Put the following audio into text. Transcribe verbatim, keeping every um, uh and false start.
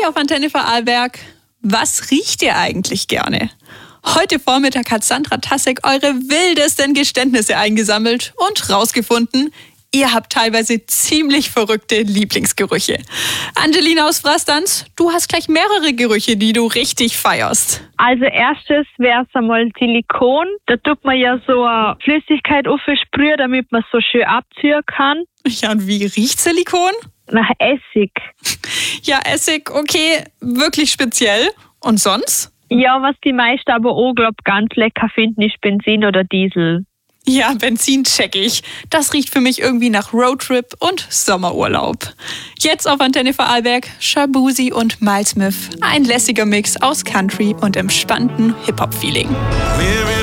auf Antenne Vorarlberg. Was riecht ihr eigentlich gerne? Heute Vormittag hat Sandra Tassek eure wildesten Geständnisse eingesammelt und rausgefunden, ihr habt teilweise ziemlich verrückte Lieblingsgerüche. Angelina aus Frastanz, du hast gleich mehrere Gerüche, die du richtig feierst. Also erstes wäre es einmal Silikon. Da tut man ja so eine Flüssigkeit aufsprühen, damit man es so schön abziehen kann. Ja, und wie riecht Silikon? Nach Essig. Ja, Essig, okay, wirklich speziell. Und sonst? Ja, was die meisten aber auch, glaub, ganz lecker finden, ist Benzin oder Diesel. Ja, Benzin check ich. Das riecht für mich irgendwie nach Roadtrip und Sommerurlaub. Jetzt auf Antenne Vorarlberg, Shaboozey und Miles Smith. Ein lässiger Mix aus Country und entspannten Hip-Hop-Feeling.